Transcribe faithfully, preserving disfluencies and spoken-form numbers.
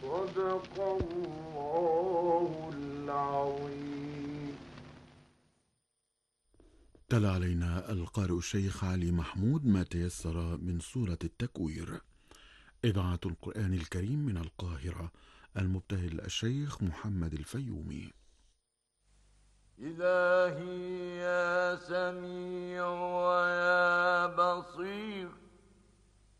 صدق الله العظيم. تلا علينا القارئ الشيخ علي محمود ما تيسر من سورة التكوير. إذاعة القرآن الكريم من القاهرة، المبتهل الشيخ محمد الفيومي. إلهي يا سميع